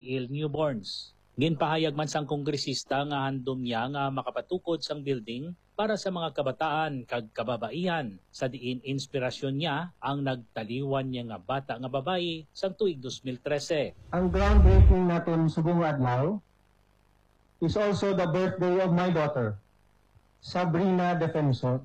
ill newborns. Ginpahayag man sang kongresista nga handom niya nga makapatukod sang building para sa mga kabataan kag kababaihan sa diin inspirasyon niya ang nagtaliwan niya nga bata nga babayi sang tuig 2013. Ang groundbreaking naton subong adlaw is also the birthday of my daughter, Sabrina Defensor.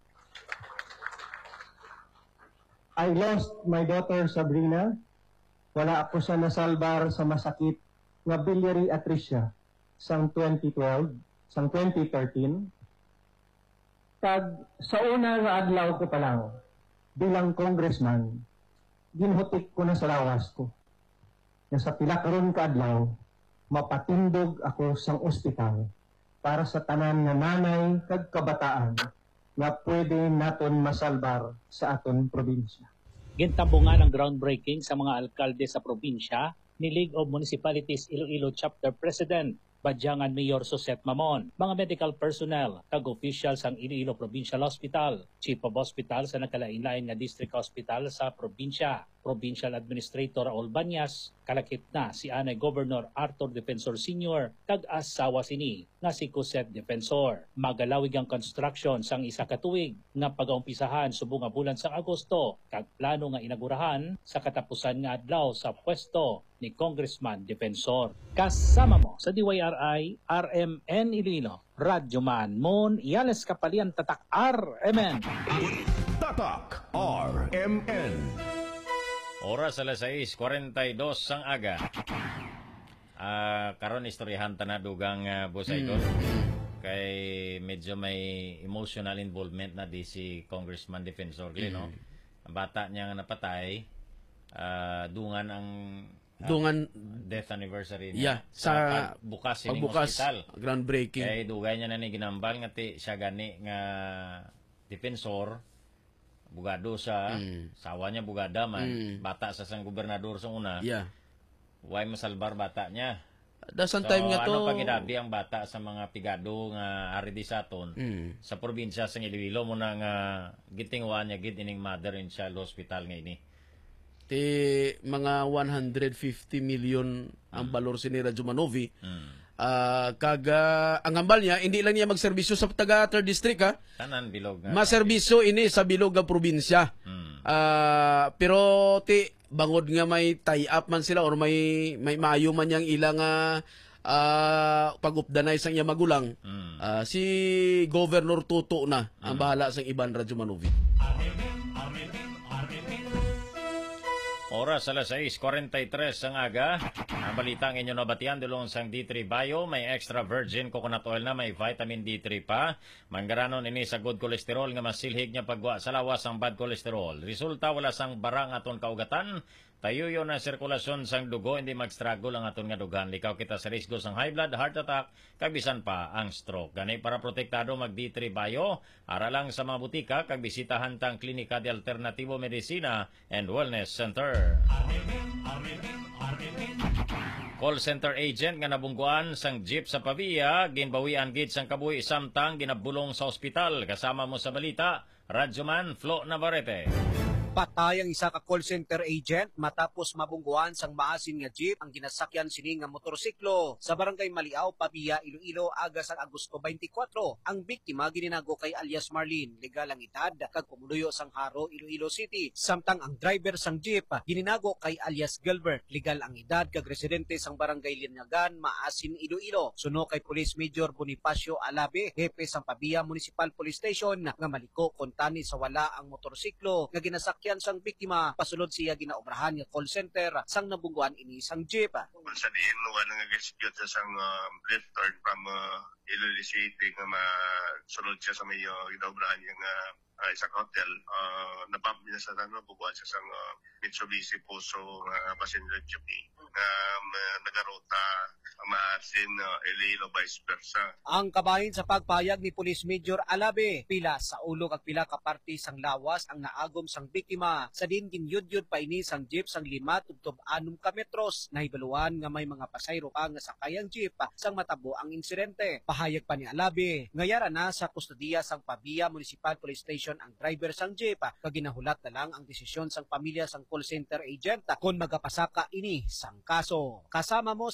I lost my daughter Sabrina. Wala ako siya nasalbar sa masakit nga biliary atresia sang 2012, sang 2013. Tag sa una nga adlaw ko pa lang, bilang congressman, ginhutik ko na sa lawas ko. Na sa pila karon ka adlaw, mapatindog ako sang ospital para sa tanan nga nanay kag kabataan nga pwede naton masalbar sa aton probinsya. Gintambungan ang groundbreaking sa mga alkalde sa probinsya ni League of Municipalities Iloilo Chapter President Badyangan Mayor Suset Mamon, mga medical personnel, kag-officials ang Iloilo Provincial Hospital, Chief of Hospital sa nakalain-lain nga District Hospital sa probinsya, Provincial Administrator Raul Banyas, kalakip na si Anay Governor Arthur Defensor Sr. kag asawa sini nga si Coset Defensor. Magalawig ang construction sang isa ka tuig nga pagaumpisahan subong nga bulan sang Agosto kag plano nga inagurahan sa katapusan nga adlaw sa pwesto ni Congressman Defensor. Kasama mo sa DYRI RMN Iloilo, Radyo Man Mon Iales Kapalian Tatak RMN. Tatak RMN. Oras alas 6:42 sang aga. Karon istoryahan ta na dugang busay ko. Kay medyo may emotional involvement na di si Congressman Defensor no. Ang bata niya nga napatay, dungan ang death anniversary niya sa bukas sining hospital. Groundbreaking. Kay dugay niya na ni ginambal nga ti siya gani nga defensor. Bugado sa sawa niya bugada man, bata sa sang gobernador sa una. Yeah. Why masalbar bata niya? Dasan time nga to. Ano pagidabi ang bata sa mga pigado nga ari di saton sa probinsya sa Iloilo mo na nga gitingwa niya gid ining Mother and Child Hospital nga ini. Ti mga 150 million ang balor si Radyo Manovi. Kaga ang ambal niya hindi lang niya magserbisyo sa taga 3rd district ha. Tanan bilog nga. Maserbisyo ini sa bilog nga probinsya. Pero ti bangod nga may tie-up man sila or may maayo man yang ilang pag-updanay sang iya magulang. Si Governor Tuto na ang bahala sang iban Radyo Manovi. Oras alas 6:43 ang aga. Ang balita ang inyo nabatian dulong sang D3 Bio, may extra virgin coconut oil na may vitamin D3 pa. Manggaranon ini sa good cholesterol nga masilhig niya pagwa sa lawas ang bad cholesterol. Resulta wala sang barang aton kaugatan. Tayuyo na sirkulasyon sang dugo, hindi mag-struggle ang aton nga dugan. Likaw kita sa risgo sang high blood, heart attack, kabisan pa ang stroke. Gani para protektado mag D3 Bio, ara lang sa mga butika, kag bisitahan tang Klinika de Alternativo Medicina and Wellness Center. Call center agent nga nabungguan sang jeep sa Pavia, ginbawian gid sang kabuhi samtang ginabulong sa ospital. Kasama mo sa balita, Radyoman Flo Navarrete. Patay ang isa ka call center agent matapos mabungguan sang maasin nga jeep ang ginasakyan sini nga motorsiklo sa barangay Maliaw, Pavia, Iloilo, agas ang Agosto 24. Ang biktima gininago kay alias Marlene, legal ang edad, kag pumuluyo sang Haro, Iloilo City. Samtang ang driver sang jeep gininago kay alias Gilbert, legal ang edad, kag residente sang barangay Linyagan, Maasin, Iloilo. Suno kay Police Major Bonifacio Alabe, hepe sang Pavia Municipal Police Station, nga maliko kontani sa wala ang motorsiklo nga ginasakyan sang biktima. Pasulod siya ginaobrahan nga call center sang nabungguan ini sang jeep. Sa diin wala nga execute sa sang left turn from Iloilo City nga masulod siya sa may ginaobrahan yung isang hotel. Napap niya sa bubuan siya sang Mitsubishi Puso passenger jeepney na nagarota Maasin, Iloilo, vice versa. Ang kabahin sa pagpayag ni Police Major Alabe, pila sa ulo kag pila ka parte sang lawas ang naagom sang biktima. Sa din ginyudyod pa ini sang jeep sang 5 tubtob 6 ka metros. Nahibaluan nga may mga pasayro pa nga sakay ang jeep sang matabo ang insidente. Pahayag pa ni Alabe, ngayara na sa kustodiya sang Pavia Municipal Police Station ang driver sang jeep, kag ginahulat na lang ang desisyon sang pamilya sang call center agent kung magapasaka ini sang kaso. Kasama mo